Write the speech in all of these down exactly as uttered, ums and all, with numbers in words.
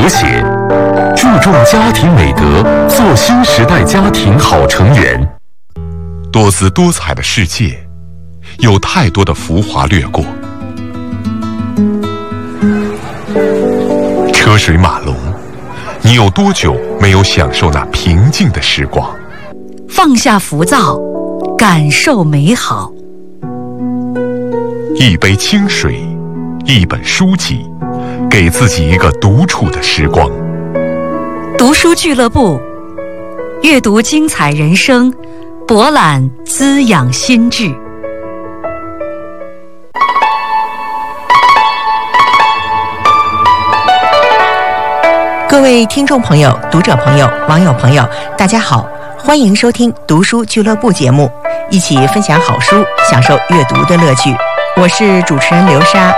谐，注重家庭美德，做新时代家庭好成员。多姿多彩的世界，有太多的浮华掠过，车水马龙，你有多久没有享受那平静的时光？ 放下浮躁，感受美好。 一杯清水，一本书籍，给自己一个独处的时光。 读书俱乐部，阅读精彩人生，博览滋养心智。 各位听众朋友、读者朋友、网友朋友，大家好，欢迎收听读书俱乐部节目，一起分享好书，享受阅读的乐趣。我是主持人刘莎。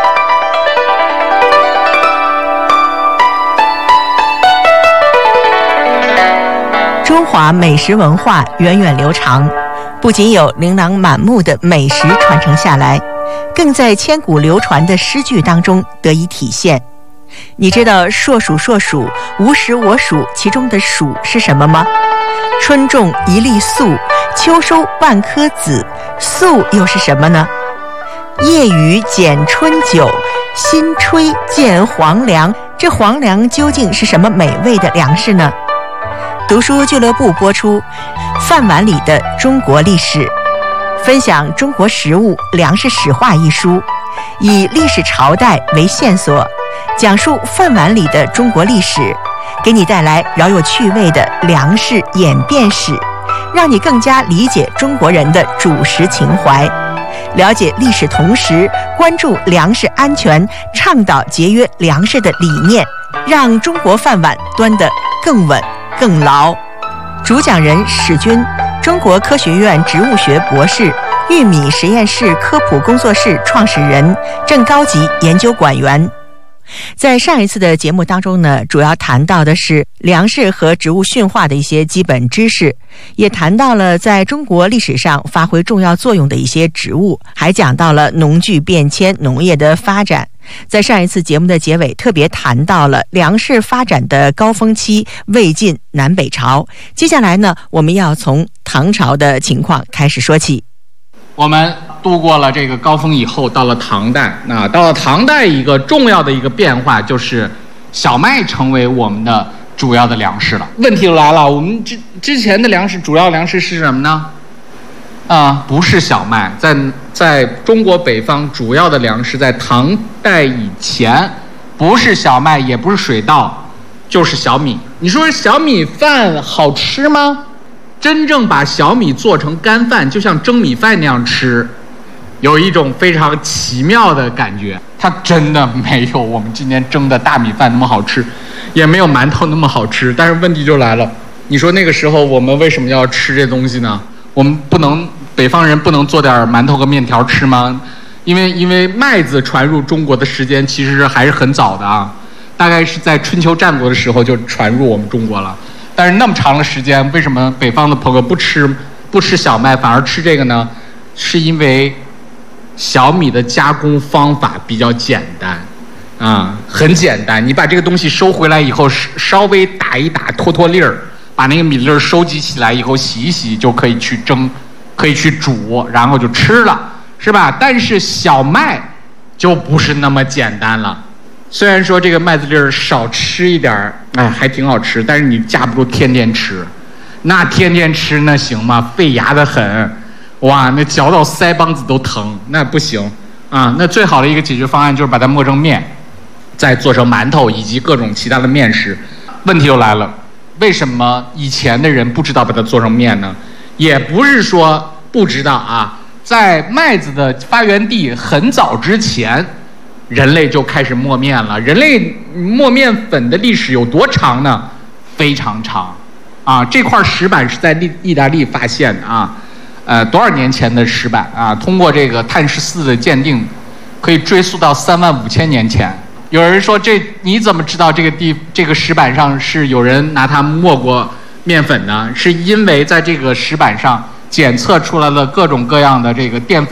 中华美食文化源远流长，不仅有琳琅满目的美食传承下来，更在千古流传的诗句当中得以体现。你知道硕鼠硕鼠，无食我黍其中的黍是什么吗？春种一粒粟，秋收万颗子，粟又是什么呢？夜雨剪春酒，新炊见黄粱。这黄粱究竟是什么美味的粮食呢？读书俱乐部播出《饭碗里的中国历史》，分享《中国食物粮食史话》一书，以历史朝代为线索，讲述饭碗里的中国历史，给你带来饶有趣味的粮食演变史，让你更加理解中国人的主食情怀。了解历史同时关注粮食安全，倡导节约粮食的理念，让中国饭碗端得更稳更牢。主讲人史军，中国科学院植物学博士，玉米实验室科普工作室创始人，正高级研究馆员。在上一次的节目当中呢，主要谈到的是粮食和植物驯化的一些基本知识，也谈到了在中国历史上发挥重要作用的一些植物，还讲到了农具变迁、农业的发展。在上一次节目的结尾，特别谈到了粮食发展的高峰期魏晋南北朝。接下来呢，我们要从唐朝的情况开始说起。 我们度过了这个高峰以后，到了唐代。那到了唐代，一个重要的一个变化就是小麦成为我们的主要的粮食了。问题就来了，我们之之前的粮食主要粮食是什么呢？啊，不是小麦。在在中国北方，主要的粮食在唐代以前，不是小麦，也不是水稻，就是小米。你说小米饭好吃吗？真正把小米做成干饭，就像蒸米饭那样吃，有一种非常奇妙的感觉。它真的没有我们今天蒸的大米饭那么好吃，也没有馒头那么好吃。但是问题就来了，你说那个时候我们为什么要吃这东西呢？我们不能，北方人不能做点馒头和面条吃吗？因为因为麦子传入中国的时间其实还是很早的啊，大概是在春秋战国的时候就传入我们中国了。但是那么长的时间，为什么北方的朋友不吃不吃小麦，反而吃这个呢？是因为小米的加工方法比较简单，啊，很简单。你把这个东西收回来以后，稍微打一打，脱脱粒儿，把那个米粒儿收集起来以后，洗一洗就可以去蒸，可以去煮，然后就吃了，是吧？但是小麦就不是那么简单了。虽然说这个麦子粒儿少吃一点，哎，还挺好吃，但是你架不住天天吃，那天天吃那行吗？费牙的很，哇，那嚼到腮帮子都疼，那不行啊。那最好的一个解决方案就是把它磨成面，再做成馒头以及各种其他的面食。问题又来了，为什么以前的人不知道把它做成面呢？也不是说不知道啊，在麦子的发源地很早之前，人类就开始磨面了。人类磨面粉的历史有多长呢？非常长啊！这块石板是在意大利发现的啊，呃，多少年前的石板啊？通过这个碳十四的鉴定，可以追溯到三万五千年前。有人说这你怎么知道这个地这个石板上是有人拿它磨过面粉呢？是因为在这个石板上检测出来了各种各样的这个淀粉。